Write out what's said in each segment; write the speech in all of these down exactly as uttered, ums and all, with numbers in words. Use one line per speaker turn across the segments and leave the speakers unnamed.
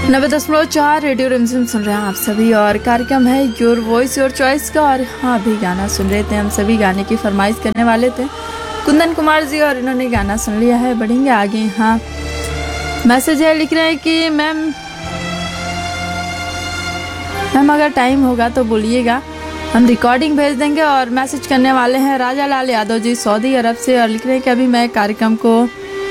नब्बे दशमलव चार रेडियो रिमझिम सुन रहे हैं आप सभी और कार्यक्रम है योर वॉइस योर चॉइस का। और हाँ भी गाना सुन रहे थे, हम सभी गाने की फरमाइश करने वाले थे कुंदन कुमार जी और इन्होंने गाना सुन लिया है। बढ़ेंगे आगे। हाँ मैसेज है, लिख रहे हैं कि मैम मैम अगर टाइम होगा तो बोलिएगा, हम रिकॉर्डिंग भेज देंगे। और मैसेज करने वाले हैं राजा लाल यादव जी सऊदी अरब से और लिख रहे हैं कि अभी मैं कार्यक्रम को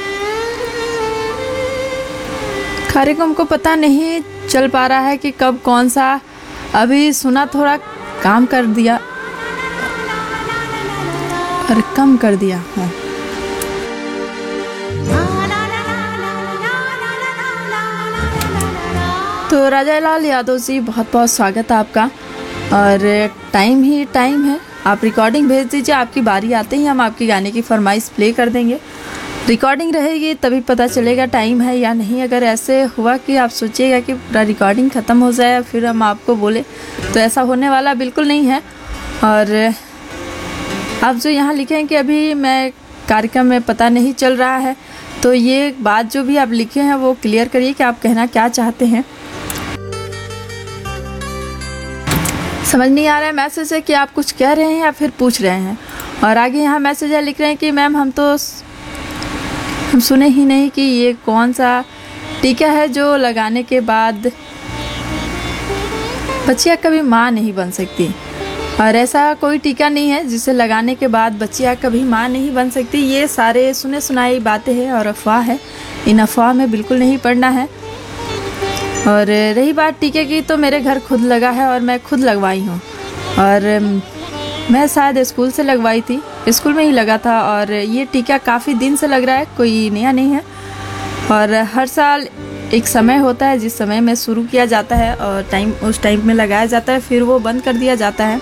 कार्यक्रम को पता नहीं चल पा रहा है कि कब कौन सा, अभी सुना थोड़ा काम कर दिया और कम कर दिया है। तो राजा लाल यादव जी बहुत बहुत स्वागत है आपका। और टाइम ही टाइम है, आप रिकॉर्डिंग भेज दीजिए, आपकी बारी आते ही हम आपकी गाने की फरमाइश प्ले कर देंगे। रिकॉर्डिंग रहेगी तभी पता चलेगा टाइम है या नहीं। अगर ऐसे हुआ कि आप सोचिएगा कि पूरा रिकॉर्डिंग ख़त्म हो जाए फिर हम आपको बोले, तो ऐसा होने वाला बिल्कुल नहीं है। और आप जो यहाँ लिखे हैं कि अभी मैं कार्यक्रम में पता नहीं चल रहा है, तो ये बात जो भी आप लिखे हैं वो क्लियर करिए कि आप कहना क्या चाहते हैं। समझ नहीं आ रहा है मैसेज है कि आप कुछ कह रहे हैं या फिर पूछ रहे हैं। और आगे यहाँ मैसेज है, लिख रहे हैं कि मैम हम तो हम सुने ही नहीं कि ये कौन सा टीका है जो लगाने के बाद बच्चियाँ कभी माँ नहीं बन सकती। और ऐसा कोई टीका नहीं है जिसे लगाने के बाद बच्चियाँ कभी माँ नहीं बन सकती। ये सारे सुने सुनाई बातें हैं और अफवाह है, इन अफवाह में बिल्कुल नहीं पड़ना है। और रही बात टीके की, तो मेरे घर खुद लगा है और मैं खुद लगवाई हूँ। और मैं शायद स्कूल से लगवाई थी, स्कूल में ही लगा था। और ये टीका काफ़ी दिन से लग रहा है, कोई नया नहीं है। और हर साल एक समय होता है जिस समय में शुरू किया जाता है और टाइम उस टाइम में लगाया जाता है, फिर वो बंद कर दिया जाता है।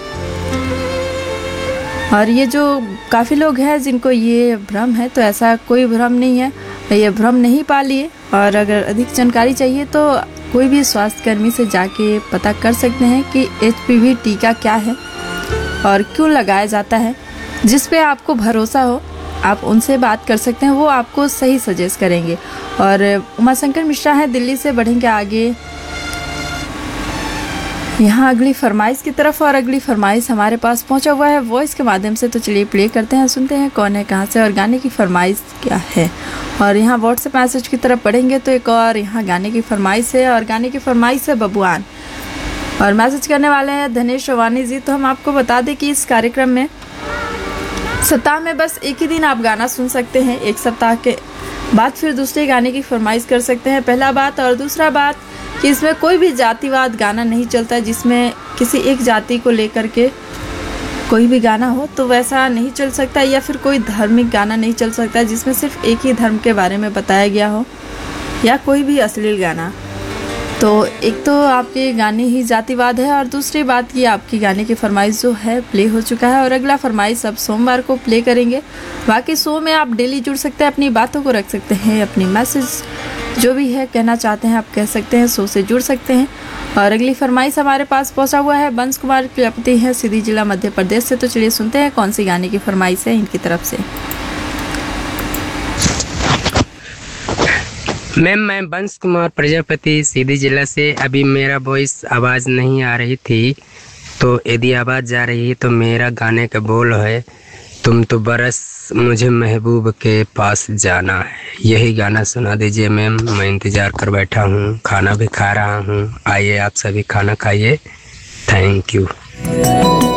और ये जो काफ़ी लोग हैं जिनको ये भ्रम है, तो ऐसा कोई भ्रम नहीं है, ये भ्रम नहीं पालिए। और अगर अधिक जानकारी चाहिए तो कोई भी स्वास्थ्य कर्मी से जाके पता कर सकते हैं कि एच पी वी टीका क्या है और क्यों लगाया जाता है। जिस पे आपको भरोसा हो आप उनसे बात कर सकते हैं, वो आपको सही सजेस्ट करेंगे। और उमाशंकर मिश्रा है दिल्ली से। बढ़ेंगे आगे यहाँ अगली फरमाइश की तरफ। और अगली फरमाइश हमारे पास पहुंचा हुआ है वॉइस के माध्यम से, तो चलिए प्ले करते हैं, सुनते हैं कौन है कहाँ से और गाने की फरमाइश क्या है। और यहाँ व्हाट्सएप मैसेज की तरफ पढ़ेंगे तो एक और यहाँ गाने की फरमाइश है और गाने की फरमाइश है बबुआन। और मैसेज करने वाले हैं धनेश रवानी जी। तो हम आपको बता दें कि इस कार्यक्रम में सप्ताह में बस एक ही दिन आप गाना सुन सकते हैं, एक सप्ताह के बाद फिर दूसरे गाने की फरमाइश कर सकते हैं, पहला बात। और दूसरा बात कि इसमें कोई भी जातिवाद गाना नहीं चलता, जिसमें किसी एक जाति को लेकर के कोई भी गाना हो तो वैसा नहीं चल सकता। या फिर कोई धार्मिक गाना नहीं चल सकता जिसमें सिर्फ एक ही धर्म के बारे में बताया गया हो, या कोई भी अश्लील गाना। तो एक तो आपके गाने ही जातिवाद है और दूसरी बात कि आपकी गाने की फरमाइश जो है प्ले हो चुका है। और अगला फरमाइश अब सोमवार को प्ले करेंगे। बाकी शो में आप डेली जुड़ सकते हैं, अपनी बातों को रख सकते हैं, अपनी मैसेज जो भी है कहना चाहते हैं आप कह सकते हैं, शो से जुड़ सकते हैं। और अगली फरमाइश हमारे पास पहुंचा हुआ है बंस कुमार प्रजापति है सीधी जिला मध्य प्रदेश से। तो चलिए सुनते हैं कौन सी गाने की फरमाइश है इनकी तरफ से।
मैम मैं बंस कुमार प्रजापति सीधी जिला से। अभी मेरा वॉइस आवाज़ नहीं आ रही थी, तो यदि आवाज़ जा रही है तो मेरा गाने का बोल है, तुम तो बरस मुझे महबूब के पास जाना है। यही गाना सुना दीजिए मैम, मैं इंतज़ार कर बैठा हूँ, खाना भी खा रहा हूँ। आइए आप सभी खाना खाइए। Thank you.